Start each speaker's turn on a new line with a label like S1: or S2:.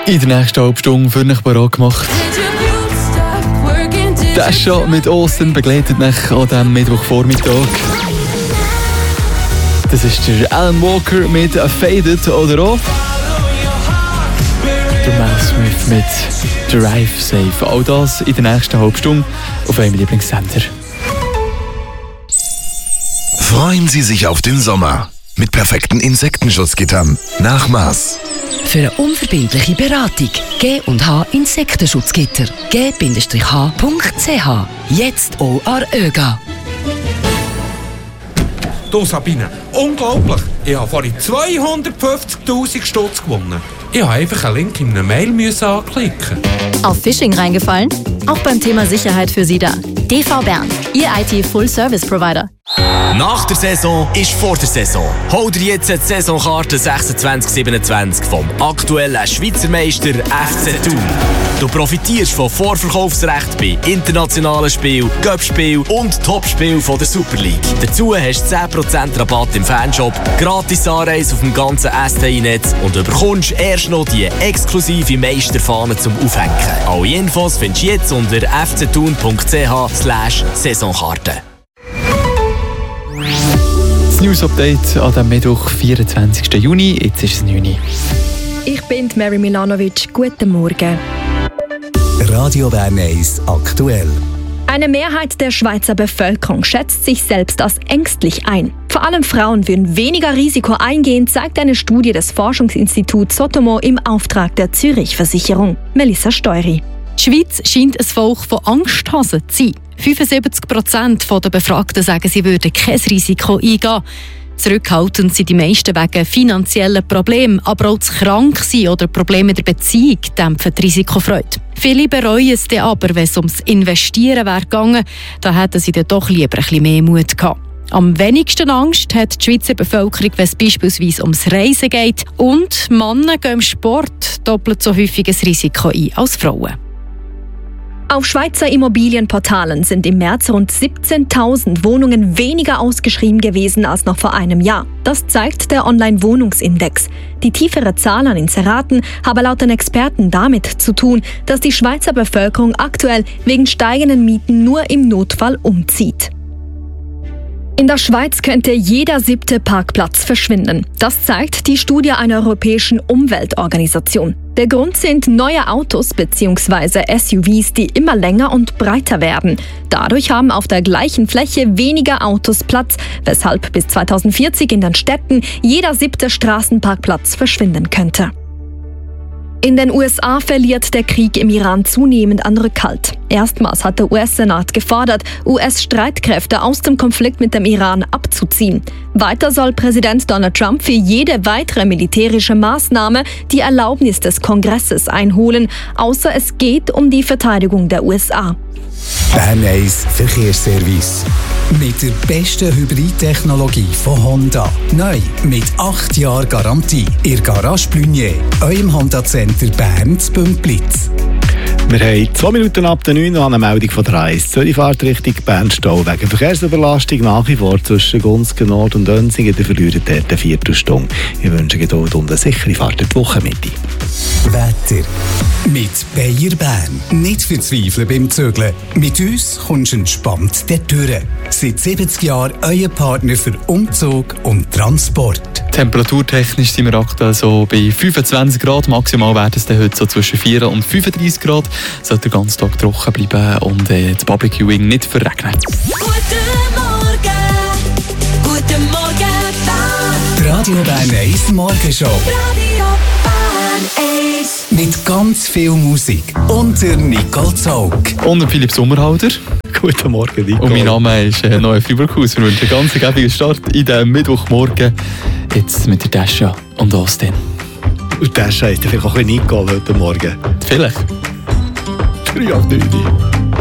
S1: In der nächsten halben Stunde für euch bereit gemacht. Das schon mit Austin begleitet mich an diesem Mittwochvormittag. Das ist der Alan Walker mit Faded oder auch der Mel Smith mit Drive Safe. All das in der nächsten halben Stunde auf eurem Lieblingssender.
S2: Freuen Sie sich auf den Sommer mit perfekten Insektenschutzgittern nach Maß.
S3: Für eine unverbindliche Beratung G&H Insektenschutzgitter g-h.ch. Jetzt auch an ÖGA.
S4: Du Sabine, unglaublich! Ich habe vorhin 250'000 Stutz gewonnen. Ich musste einfach einen Link in einer Mail anklicken.
S5: Auf Phishing reingefallen? Auch beim Thema Sicherheit für Sie da. DV Bern, Ihr IT-Full-Service-Provider.
S6: Nach der Saison ist vor der Saison. Hol dir jetzt die Saisonkarte 26/27 vom aktuellen Schweizer Meister FC Thun. Du profitierst von Vorverkaufsrecht bei internationalen Spielen, Cup-Spielen und Topspielen von der Super League. Dazu hast du 10% Rabatt im Fanshop, gratis Anreise auf dem ganzen STI-Netz und du bekommst erst noch die exklusive Meisterfahne zum Aufhängen. Alle Infos findest du jetzt unter fcthun.ch/Saisonkarte.
S1: Das News-Update an dem Mittwoch, 24. Juni. Jetzt ist es 9 Uhr.
S7: Ich bin Mary Milanovic. Guten Morgen.
S8: Radio Bern 1 aktuell.
S7: Eine Mehrheit der Schweizer Bevölkerung schätzt sich selbst als ängstlich ein. Vor allem Frauen würden weniger Risiko eingehen, zeigt eine Studie des Forschungsinstituts Sotomo im Auftrag der Zürich-Versicherung. Melissa Steury.
S9: Die Schweiz scheint ein Volk von Angsthasen zu sein. 75% der Befragten sagen, sie würden kein Risiko eingehen. Zurückhaltend sind die meisten wegen finanziellen Problemen, aber auch zu krank sein oder Probleme in der Beziehung dämpfen die Risikofreude. Viele bereuen es dann aber, wenn es ums Investieren wäre gegangen, da hätten sie dann doch lieber ein bisschen mehr Mut gehabt. Am wenigsten Angst hat die Schweizer Bevölkerung, wenn es beispielsweise ums Reisen geht, und Männer gehen im Sport doppelt so häufig ein Risiko ein als Frauen.
S7: Auf Schweizer Immobilienportalen sind im März rund 17.000 Wohnungen weniger ausgeschrieben gewesen als noch vor einem Jahr. Das zeigt der Online-Wohnungsindex. Die tiefere Zahl an Inseraten habe laut den Experten damit zu tun, dass die Schweizer Bevölkerung aktuell wegen steigenden Mieten nur im Notfall umzieht. In der Schweiz könnte jeder 7. Parkplatz verschwinden. Das zeigt die Studie einer europäischen Umweltorganisation. Der Grund sind neue Autos bzw. SUVs, die immer länger und breiter werden. Dadurch haben auf der gleichen Fläche weniger Autos Platz, weshalb bis 2040 in den Städten jeder 7. Straßenparkplatz verschwinden könnte. In den USA verliert der Krieg im Iran zunehmend an Rückhalt. Erstmals hat der US-Senat gefordert, US-Streitkräfte aus dem Konflikt mit dem Iran abzuziehen. Weiter soll Präsident Donald Trump für jede weitere militärische Maßnahme die Erlaubnis des Kongresses einholen, außer es geht um die Verteidigung der USA.
S8: Bern 1 Verkehrsservice. Mit der besten Hybridtechnologie von Honda. Neu mit 8 Jahren Garantie. Ihr Garage Blunier, eurem Honda-Center Bern zu Bümplitz.
S10: Wir haben 2 Minuten ab der 9 Uhr eine Meldung von der A1. Zürich fährt Richtung Bern-Stau. Wegen Verkehrsüberlastung nach wie vor zwischen Gunzgen Nord und Dönsigen. Der verliert dort eine Viertelstunde. Wir wünschen Geduld und eine sichere Fahrt durch die Wochenmitte.
S8: Wetter. Mit Bayer Bern. Nicht verzweifeln beim Zügeln. Mit uns kommst du entspannt dort durch. Seit 70 Jahren euer Partner für Umzug und Transport.
S1: Temperaturtechnisch sind wir aktuell so bei 25 Grad. Maximal werden es dann heute so zwischen 4 und 35 Grad. Sollte der ganze Tag trocken bleiben und das Barbecuing nicht verregnen.
S3: Guten Morgen, Bern.
S8: Die Radio Bern 1 Morgenshow.
S3: Radio Bern 1.
S8: Mit ganz viel Musik. Und der Nicole Zog.
S1: Und der Philipp Sommerhalder.
S10: Guten Morgen, Nico.
S1: Und mein Name ist Noah Freiburghaus. Wir wünschen einen ganz guten Start in den Mittwochmorgen. Jetzt mit der Dasha und Austin.
S10: Und Dasha ist vielleicht auch ein bisschen Nicole heute Morgen.
S1: Vielleicht.
S10: 3 auf 9.